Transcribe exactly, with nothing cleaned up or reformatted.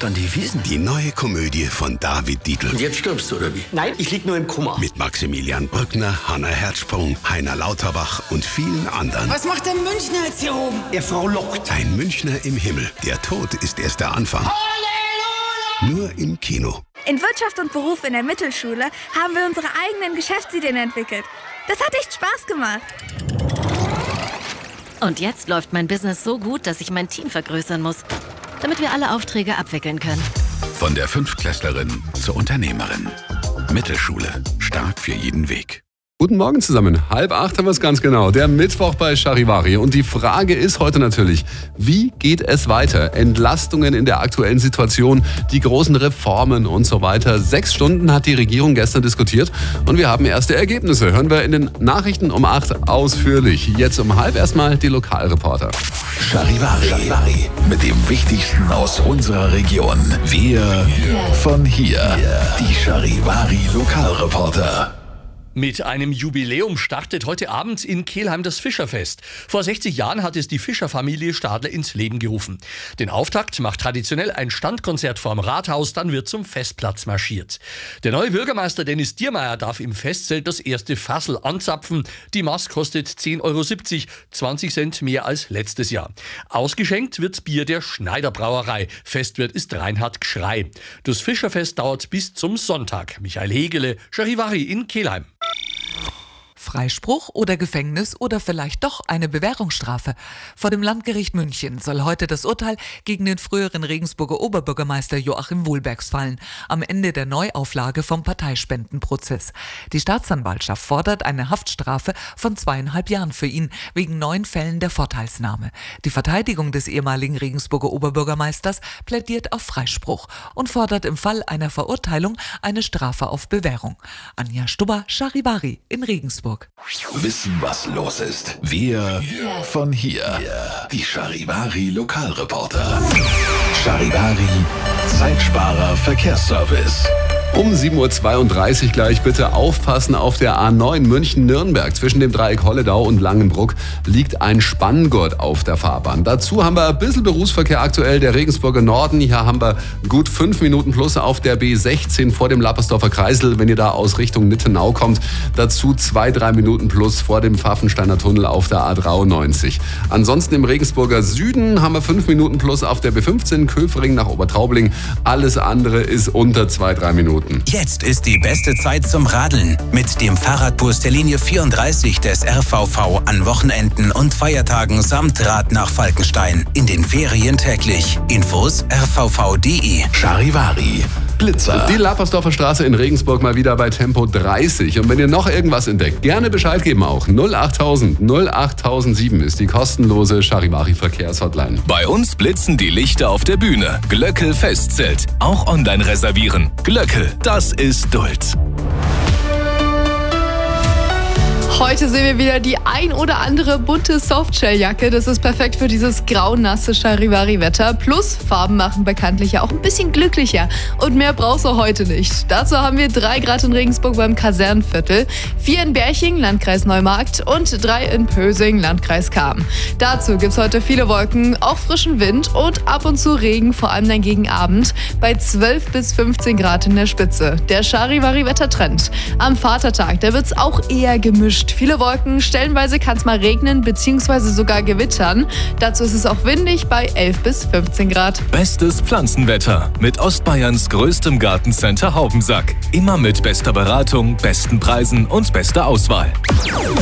dann die Wiesn. Die neue Komödie von David Dietl. Und jetzt stirbst du, oder wie? Nein, ich lieg nur im Kummer. Mit Maximilian Brückner, Hanna Herzsprung, Heiner Lauterbach und vielen anderen. Was macht der Münchner jetzt hier oben? Er frohlockt. Ein Münchner im Himmel. Der Tod ist erst der Anfang. Halleluja! Nur im Kino. In Wirtschaft und Beruf in der Mittelschule haben wir unsere eigenen Geschäftsideen entwickelt. Das hat echt Spaß gemacht. Und jetzt läuft mein Business so gut, dass ich mein Team vergrößern muss, damit wir alle Aufträge abwickeln können. Von der Fünftklässlerin zur Unternehmerin. Mittelschule. Stark für jeden Weg. Guten Morgen zusammen. Halb acht haben wir es ganz genau. Der Mittwoch bei Charivari. Und die Frage ist heute natürlich, wie geht es weiter? Entlastungen in der aktuellen Situation, die großen Reformen und so weiter. Sechs Stunden hat die Regierung gestern diskutiert und wir haben erste Ergebnisse. Hören wir in den Nachrichten um acht ausführlich. Jetzt um halb erstmal die Lokalreporter. Charivari. Charivari. Mit dem Wichtigsten aus unserer Region. Wir von hier. Die Charivari Lokalreporter. Mit einem Jubiläum startet heute Abend in Kelheim das Fischerfest. Vor sechzig Jahren hat es die Fischerfamilie Stadler ins Leben gerufen. Den Auftakt macht traditionell ein Standkonzert vorm Rathaus, dann wird zum Festplatz marschiert. Der neue Bürgermeister Dennis Diermeier darf im Festzelt das erste Fassel anzapfen. Die Maß kostet zehn Euro siebzig, zwanzig Cent mehr als letztes Jahr. Ausgeschenkt wird Bier der Schneider Brauerei. Festwirt ist Reinhard Gschrei. Das Fischerfest dauert bis zum Sonntag. Michael Hegele, Charivari in Kelheim. Freispruch oder Gefängnis oder vielleicht doch eine Bewährungsstrafe. Vor dem Landgericht München soll heute das Urteil gegen den früheren Regensburger Oberbürgermeister Joachim Wohlbergs fallen, am Ende der Neuauflage vom Parteispendenprozess. Die Staatsanwaltschaft fordert eine Haftstrafe von zweieinhalb Jahren für ihn, wegen neun Fällen der Vorteilsnahme. Die Verteidigung des ehemaligen Regensburger Oberbürgermeisters plädiert auf Freispruch und fordert im Fall einer Verurteilung eine Strafe auf Bewährung. Anja Stubber, Charivari in Regensburg. Wissen, was los ist. Wir von hier. Die Charivari Lokalreporter. Charivari Zeitsparer Verkehrsservice. Um sieben Uhr zweiunddreißig gleich bitte aufpassen. Auf der A neun München-Nürnberg zwischen dem Dreieck Holledau und Langenbruck liegt ein Spanngurt auf der Fahrbahn. Dazu haben wir ein bisschen Berufsverkehr aktuell. Der Regensburger Norden, hier haben wir gut fünf Minuten plus auf der B sechzehn vor dem Lappersdorfer Kreisel, wenn ihr da aus Richtung Nittenau kommt. Dazu zwei, drei Minuten plus vor dem Pfaffensteiner Tunnel auf der A dreiundneunzig. Ansonsten im Regensburger Süden haben wir fünf Minuten plus auf der B fünfzehn Köfering nach Obertraubling. Alles andere ist unter zwei, drei Minuten. Jetzt ist die beste Zeit zum Radeln. Mit dem Fahrradbus der Linie vierunddreißig des R V V an Wochenenden und Feiertagen samt Rad nach Falkenstein. In den Ferien täglich. Infos r v v punkt d e. Charivari Blitzer. Die Lappersdorfer Straße in Regensburg mal wieder bei Tempo dreißig. Und wenn ihr noch irgendwas entdeckt, gerne Bescheid geben auch. null achttausend null achttausendsieben ist die kostenlose Charivari Verkehrshotline. Bei uns blitzen die Lichter auf der Bühne. Glöckel Festzelt. Auch online reservieren. Glöckel, das ist Duld. Heute sehen wir wieder die ein oder andere bunte Softshelljacke. Das ist perfekt für dieses grau-nasse Charivari-Wetter. Plus, Farben machen bekanntlich ja auch ein bisschen glücklicher. Und mehr brauchst du heute nicht. Dazu haben wir drei Grad in Regensburg beim Kasernenviertel, vier in Berching, Landkreis Neumarkt und drei in Pösing, Landkreis Cham. Dazu gibt's heute viele Wolken, auch frischen Wind und ab und zu Regen, vor allem dann gegen Abend, bei zwölf bis fünfzehn Grad in der Spitze. Der Charivari-Wettertrend. Am Vatertag, da wird's auch eher gemischt. Viele Wolken, stellenweise kann es mal regnen bzw. sogar gewittern. Dazu ist es auch windig bei elf bis fünfzehn Grad. Bestes Pflanzenwetter mit Ostbayerns größtem Gartencenter Haubensack. Immer mit bester Beratung, besten Preisen und bester Auswahl.